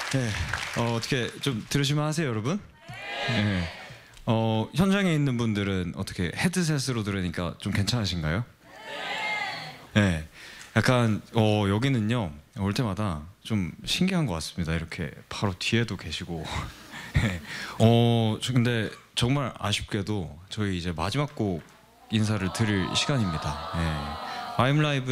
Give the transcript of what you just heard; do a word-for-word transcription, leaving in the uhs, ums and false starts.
네, 어, 어떻게 좀 들으시면 하세요, 여러분? 네. 어, 현장에 있는 분들은 어떻게 헤드셋으로 들으니까 좀 괜찮으신가요? 네. 약간 어, 여기는요 올 때마다 좀 신기한 것 같습니다. 이렇게 바로 뒤에도 계시고. 네. 어, 저 근데 정말 아쉽게도 저희 이제 마지막 곡 인사를 드릴 시간입니다. 네. I'm Live